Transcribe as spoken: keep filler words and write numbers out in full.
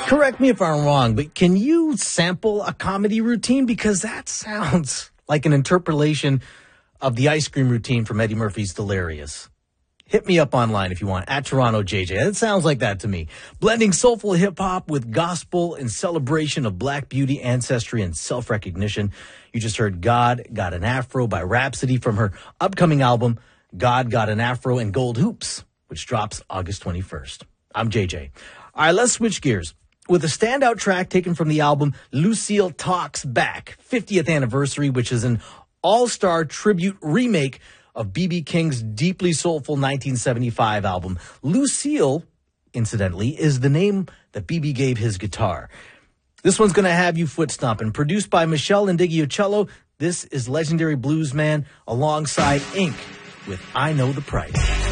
Correct me if I'm wrong, but can you sample a comedy routine? Because that sounds like an interpolation of the ice cream routine from Eddie Murphy's Delirious. Hit me up online if you want, at Toronto J J. It sounds like that to me. Blending soulful hip-hop with gospel in celebration of Black beauty, ancestry, and self-recognition. You just heard God Got an Afro by Rhapsody from her upcoming album, God Got an Afro and Gold Hoops, which drops August twenty-first. I'm J J. All right, let's switch gears. With a standout track taken from the album Lucille Talks Back, fiftieth anniversary, which is an all-star tribute remake of B B. King's deeply soulful nineteen seventy-five album. Lucille, incidentally, is the name that B B gave his guitar. This one's going to have you foot stomping. Produced by Michelle Indigiocello, this is legendary bluesman alongside Ink with I Know the Price.